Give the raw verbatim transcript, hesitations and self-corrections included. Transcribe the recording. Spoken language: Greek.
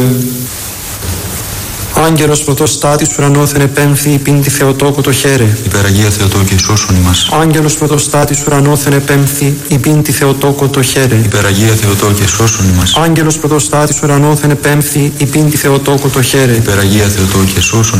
Άγγελος πρωτοστάτης ουρανόθεν επέμφθη υπήν τη Θεοτόκο το χέρε. Υπεραγία Θεοτόκη σώσον ημάς. Άγγελος πρωτοστάτης ουρανόθεν επέμφθη υπήν τη Θεοτόκο το χέρε. Υπεραγία Θεοτόκη σώσον ημάς. Άγγελος πρωτοστάτης ουρανόθεν επέμφθη υπήν τη Θεοτόκο το χέρε. Υπεραγία Θεοτόκη σώσον